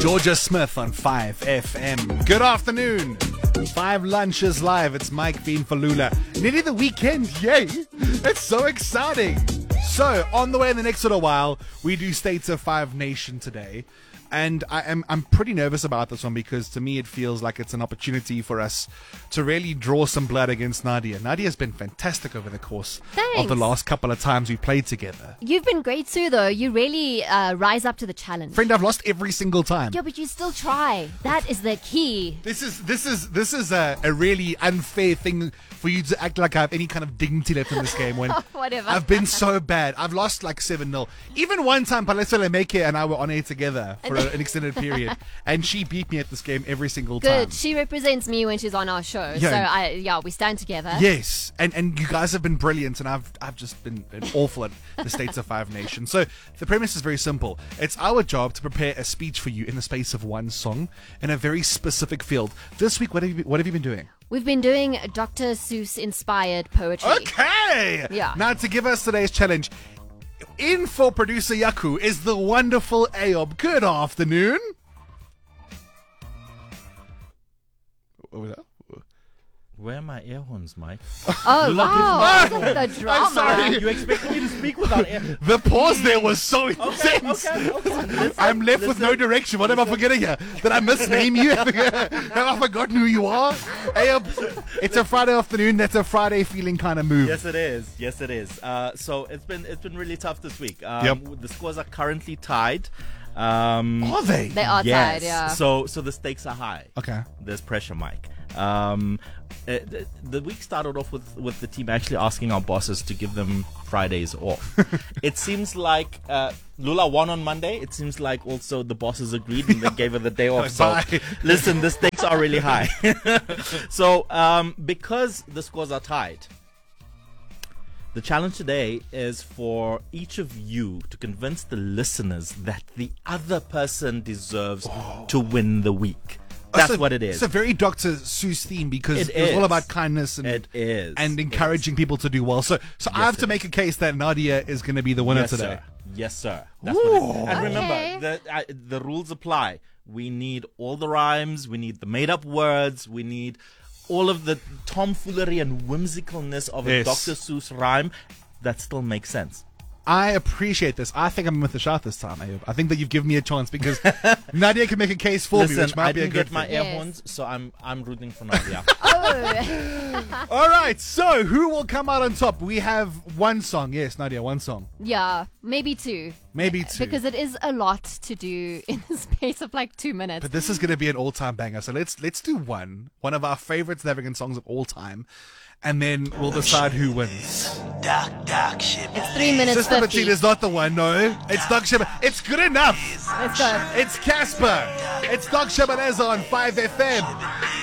Georgia Smith on 5FM. Good afternoon. 5 Lunches Live. It's Mike Bean for Lula. Nearly the weekend. Yay. It's so exciting. So, on the way in the next little while, we do States of 5 Nation today. And I'm pretty nervous about this one because to me it feels like it's an opportunity for us to really draw some blood against Nadia. Nadia's been fantastic over the course of the last couple of times we played together. You've been great too, though. You really rise up to the challenge. Friend, I've lost every single time. Yeah, but you still try. That is the key. This is a really unfair thing for you to act like I have any kind of dignity left in this game when Whatever. I've been so bad. I've lost like 7-0. Even one time, Palesa Lemeke and I were on air together for an extended period, and she beat me at this game every single time. Good. She represents me when she's on our show. Yeah. So we stand together. Yes, and you guys have been brilliant, and I've just been awful at the States of 5 Nation. So the premise is very simple. It's our job to prepare a speech for you in the space of one song in a very specific field. This week, what have you been doing? We've been doing Dr. Seuss inspired poetry. Okay. Yeah. Now to give us today's challenge, in for producer Yaku is the wonderful Ayob. Good afternoon. What was that? Where are my ear horns, Mike? Oh, wow. The drama. I'm sorry. You expect me to speak without ear? The pause there was so intense. Okay. I'm left with no direction. What am I forgetting here? Did I misname you? Have I forgotten who you are? Ayob, it's a Friday afternoon. That's a Friday feeling kind of move. Yes, it is. Yes, it is. So it's been really tough this week. The scores are currently tied. Are they? They are Yes. tied, yeah. So the stakes are high. Okay. There's pressure, Mike. The week started off with the team actually asking our bosses to give them Fridays off. It seems like Lula won on Monday. It seems like also the bosses agreed and they gave her the day off. So Bye. listen, the stakes are really high. So because the scores are tied, the challenge today is for each of you to convince the listeners that the other person deserves to win the week. That's what it is. It's a very Dr. Seuss theme because It it's all is. about kindness and It is. and encouraging people to do well. So I have to make a case that Nadia is going to be the winner Yes, today. sir. Yes, sir. That's what it is. And Okay. remember, the rules apply. We need all the rhymes. We need the made-up words. We need all of the tomfoolery and whimsicalness of a Yes. Dr. Seuss rhyme that still makes sense. I appreciate this. I think I'm with the shot this time, Ayob. I think that you've given me a chance because Nadia can make a case for me, Listen, which might I be a didn't good get my thing. air Yes. horns, so I'm rooting for Nadia. Oh, All right, so who will come out on top? We have one song. Yes, Nadia, one song. yeah. Maybe two. Maybe two. Because it is a lot to do in the space of like 2 minutes. But this is going to be an all-time banger. So let's do one of our favorite South African songs of all time, and then we'll decide who wins. It's 3 minutes Sister 50. Petite is not the one. No, it's Doc Sheba. It's good enough. Let's go. It's Casper. It's Doc Shebeleza on 5FM.